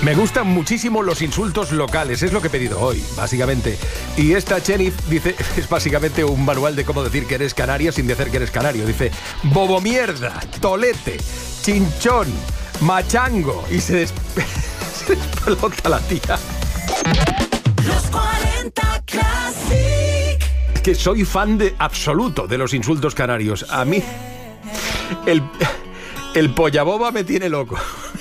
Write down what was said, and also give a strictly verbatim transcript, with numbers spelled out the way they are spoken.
Me gustan muchísimo los insultos locales, es lo que he pedido hoy, básicamente. Y esta Chenif dice, es básicamente un manual de cómo decir que eres canario sin decir que eres canario. Dice, bobo mierda, tolete, chinchón, machango. Y se, des... se despelota la tía. Los cuarenta Classic. Es que soy fan de absoluto de los insultos canarios. A mí, el, el polla boba me tiene loco.